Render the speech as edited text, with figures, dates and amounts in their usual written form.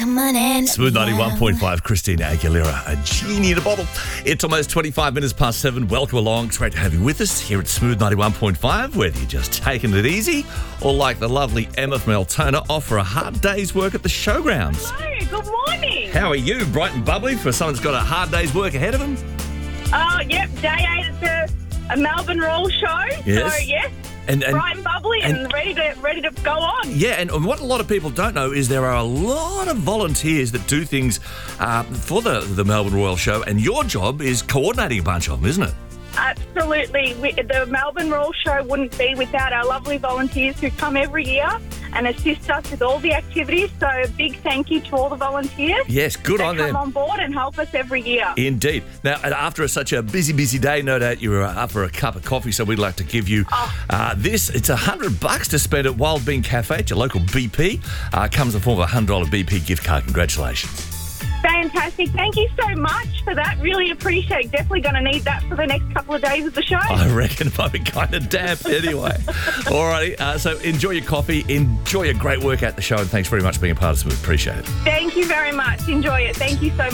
come on in. Smooth 91.5, Christina Aguilera, a genie in a bottle. It's almost 25 minutes past 7. Welcome along. It's great to have you with us here at Smooth 91.5, whether you're just taking it easy or like the lovely Emma from Altona, off for a hard day's work at the showgrounds. Hello, good morning. How are you? Bright and bubbly for someone that's got a hard day's work ahead of them? Oh, yep, day 8 at a Melbourne Roll show. Yes. So, yes, And bright and bubbly and ready to go on. Yeah, and what a lot of people don't know is there are a lot of volunteers that do things for the Melbourne Royal Show, and your job is coordinating a bunch of them, isn't it? Absolutely. The Melbourne Roll Show wouldn't be without our lovely volunteers who come every year and assist us with all the activities. So a big thank you to all the volunteers. Yes, good on them. Come on board and help us every year. Indeed. Now, after such a busy day, no doubt you were up for a cup of coffee, so we'd like to give you this. It's $100 to spend at Wild Bean Cafe at your local BP. Comes in the form of a $100 BP gift card. Congratulations. Fantastic. Thank you so much for that. Really appreciate it. Definitely going to need that for the next couple of days of the show. I reckon it might be kind of damp anyway. All righty. So enjoy your coffee. Enjoy your great work at the show. And thanks very much for being a part of it. We appreciate it. Thank you very much. Enjoy it. Thank you so much.